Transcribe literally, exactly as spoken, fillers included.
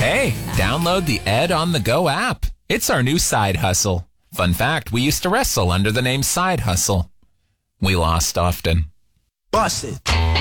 Hey, download the Ed on the Go app. It's our new side hustle. Fun fact, we used to wrestle under the name Side Hustle. We lost often. Bust it.